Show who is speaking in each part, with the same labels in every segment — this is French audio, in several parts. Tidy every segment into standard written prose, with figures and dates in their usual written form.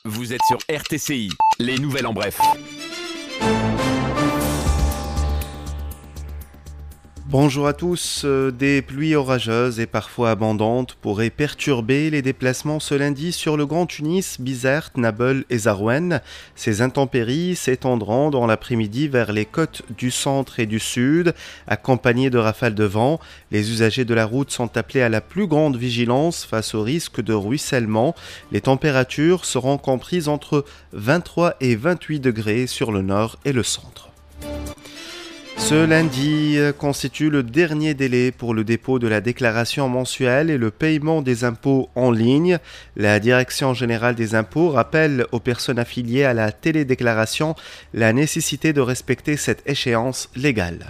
Speaker 1: Vous êtes sur RTCI, les nouvelles en bref.
Speaker 2: Bonjour à tous. Des pluies orageuses et parfois abondantes pourraient perturber les déplacements ce lundi sur le Grand Tunis, Bizerte, Nabeul et Zarouenne. Ces intempéries s'étendront dans l'après-midi vers les côtes du centre et du sud, accompagnées de rafales de vent. Les usagers de la route sont appelés à la plus grande vigilance face au risque de ruissellement. Les températures seront comprises entre 23 et 28 degrés sur le nord et le centre. Ce lundi constitue le dernier délai pour le dépôt de la déclaration mensuelle et le paiement des impôts en ligne. La Direction générale des impôts rappelle aux personnes affiliées à la télédéclaration la nécessité de respecter cette échéance légale.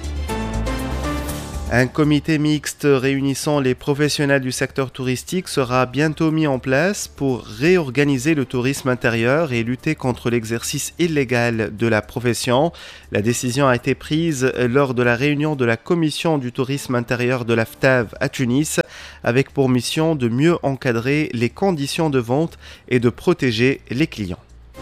Speaker 2: Un comité mixte réunissant les professionnels du secteur touristique sera bientôt mis en place pour réorganiser le tourisme intérieur et lutter contre l'exercice illégal de la profession. La décision a été prise lors de la réunion de la commission du tourisme intérieur de l'AFTAV à Tunis, avec pour mission de mieux encadrer les conditions de vente et de protéger les clients.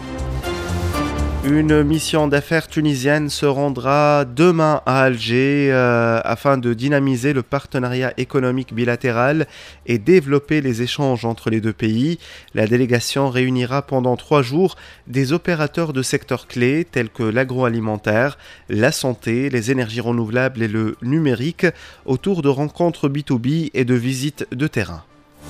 Speaker 2: Une mission d'affaires tunisienne se rendra demain à Alger afin de dynamiser le partenariat économique bilatéral et développer les échanges entre les deux pays. La délégation réunira pendant 3 jours des opérateurs de secteurs clés tels que l'agroalimentaire, la santé, les énergies renouvelables et le numérique autour de rencontres B2B et de visites de terrain.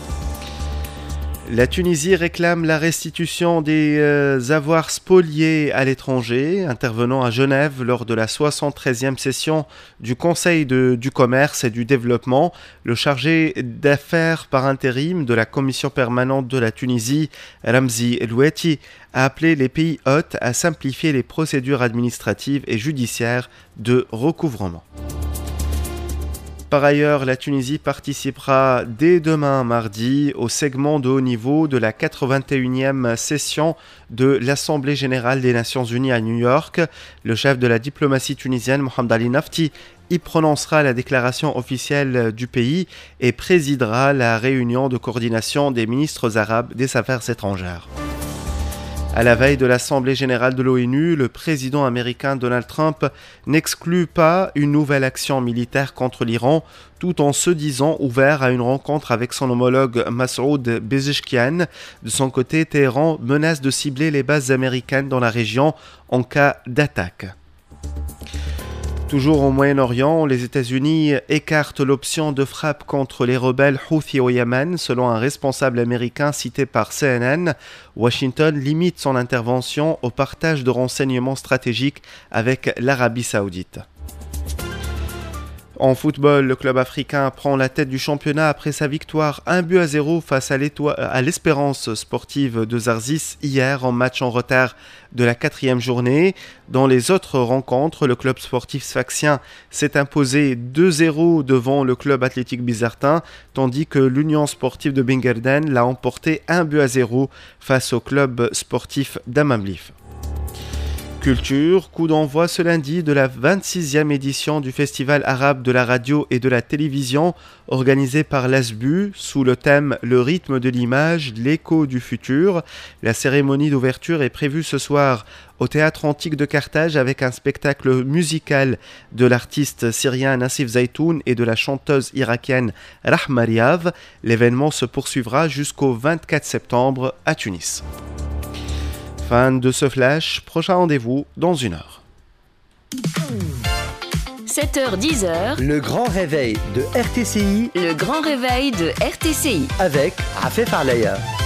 Speaker 2: La Tunisie réclame la restitution des avoirs spoliés à l'étranger. Intervenant à Genève lors de la 73e session du Conseil du commerce et du développement, le chargé d'affaires par intérim de la commission permanente de la Tunisie, Ramzi Eloueti, a appelé les pays hôtes à simplifier les procédures administratives et judiciaires de recouvrement. Par ailleurs, la Tunisie participera dès demain mardi au segment de haut niveau de la 81e session de l'Assemblée générale des Nations unies à New York. Le chef de la diplomatie tunisienne, Mohamed Ali Nafti, y prononcera la déclaration officielle du pays et présidera la réunion de coordination des ministres arabes des Affaires étrangères. À la veille de l'Assemblée générale de l'ONU, le président américain Donald Trump n'exclut pas une nouvelle action militaire contre l'Iran, tout en se disant ouvert à une rencontre avec son homologue Masoud Pezeshkian. De son côté, Téhéran menace de cibler les bases américaines dans la région en cas d'attaque. Toujours au Moyen-Orient, les États-Unis écartent l'option de frappe contre les rebelles Houthis au Yémen, selon un responsable américain cité par CNN. Washington limite son intervention au partage de renseignements stratégiques avec l'Arabie saoudite. En football, le club africain prend la tête du championnat après sa victoire 1-0 face à l'Espérance sportive de Zarzis hier en match en retard de la 4e journée. Dans les autres rencontres, le club sportif sfaxien s'est imposé 2-0 devant le club athlétique bizertin, tandis que l'Union sportive de Bingerden l'a emporté 1-0 face au club sportif d'Amamlif. Culture, coup d'envoi ce lundi de la 26e édition du Festival arabe de la radio et de la télévision organisé par l'ASBU sous le thème « Le rythme de l'image, l'écho du futur ». La cérémonie d'ouverture est prévue ce soir au Théâtre Antique de Carthage avec un spectacle musical de l'artiste syrien Nassif Zaitoun et de la chanteuse irakienne Rahma Riav. L'événement se poursuivra jusqu'au 24 septembre à Tunis. Fin de ce flash, prochain rendez-vous dans 1 heure.
Speaker 3: 7h-10h,
Speaker 4: le grand réveil de RTCI.
Speaker 3: le grand réveil de RTCI.
Speaker 4: Avec Afef Arlaya.